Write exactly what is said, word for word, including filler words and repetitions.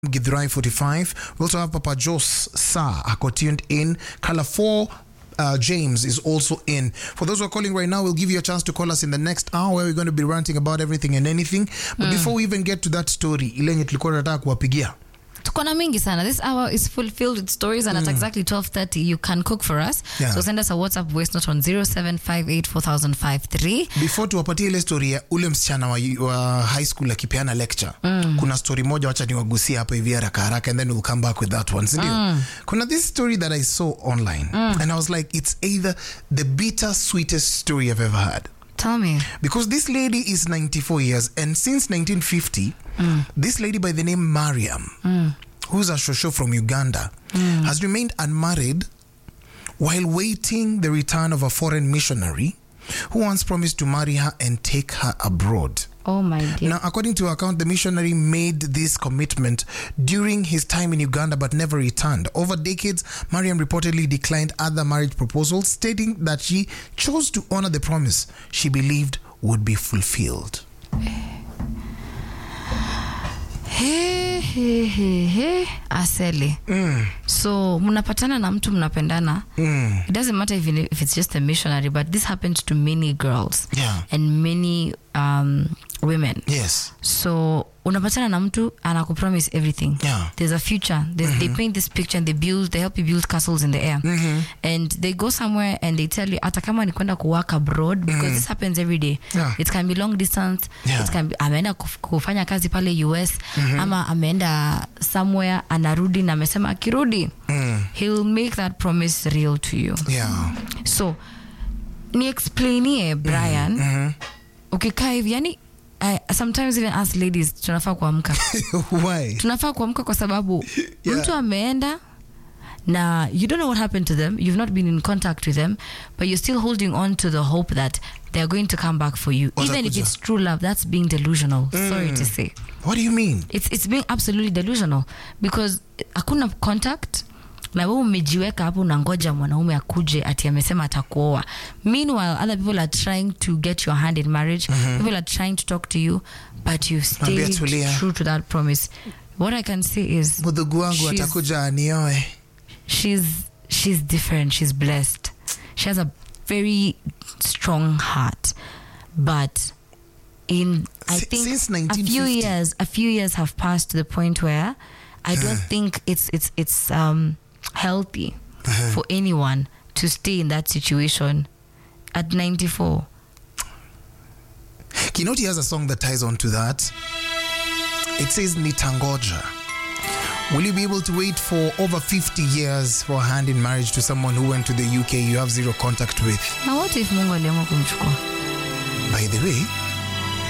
Githurai forty-five. We also have Papa Jos Sa ako tuned in. Color four uh, James is also in. For those who are calling right now, we'll give you a chance to call us in the next hour where we're going to be ranting about everything and anything. But mm. before we even get to that story, ile tulikuwa tunataka kuwapigia. Tukona mingi sana. This hour is full filled with stories, and mm. at exactly twelve thirty you can cook for us. Yeah. So send us a WhatsApp voice note on zero seven five eight four thousand fifty-three. Before tuwapatie ile story ya ule msichana wa, wa high school akipeana lecture. Mm. Kuna story moja wacha niwagusia hapa hivi haraka haraka and then we'll come back with that one. Sindio? Mm. Kuna this story that I saw online mm. and I was like, it's either the bitter sweetest story I've ever had. Tell me. Because this lady is ninety-four years, and since nineteen fifty, mm. this lady by the name Mariam, mm. who's a shosho from Uganda, mm. has remained unmarried while waiting the return of a foreign missionary who once promised to marry her and take her abroad. Oh my dear. Now, according to her account, the missionary made this commitment during his time in Uganda but never returned. Over decades, Mariam reportedly declined other marriage proposals, stating that she chose to honor the promise she believed would be fulfilled. Hey, hey, hey, hey. Aseli. Mm. So, munapatana na mtu mnapendana. Mm. It doesn't matter if, if it's just a missionary, but this happened to many girls. Yeah. And many um, women. Yes. So, unapatana na mtu anakupromise everything. Yeah. There's a future. Mm-hmm. They paint this picture and they build, they help you build castles in the air. Mm-hmm. And they go somewhere and they tell you, ata kama ni kwenda kuwork abroad, because mm-hmm. this happens every day. Yeah. It can be long distance. Yeah. It can be, ameenda kufanya kazi pale U S, mm-hmm. ama ameenda somewhere, anarudi na amesema akirudi, mm. he'll make that promise real to you. Yeah. So, ni explainie, Brian, mm-hmm. ukikaa hivi, yani, I sometimes even ask ladies, tunafaa kuamka. Why? Tunafaa kuamka kwa sababu yeah. mtu ameenda na you don't know what happened to them, you've not been in contact with them, but you're still holding on to the hope that they're going to come back for you. Even if it's true love, that's being delusional. Mm. Sorry to say. What do you mean? It's it's being absolutely delusional because hakuna contact. Na wewe umejiweka hapo unangoja mwanaume akuje ati amesema atakuoa. Meanwhile, other people are trying to get your hand in marriage. Mm-hmm. People are trying to talk to you, but you've stayed true to that promise. What I can say is she's, she's she's different. She's blessed. She has a very strong heart. But in I S- think since a few years a few years have passed to the point where I don't think it's it's it's um healthy uh-huh. for anyone to stay in that situation at ninety-four. Kinoti has a song that ties on to that. It says Nitangoja. Will you be able to wait for over fifty years for a hand in marriage to someone who went to the U K you have zero contact with? Now what if Mungu aliamua kumchukua? By the way,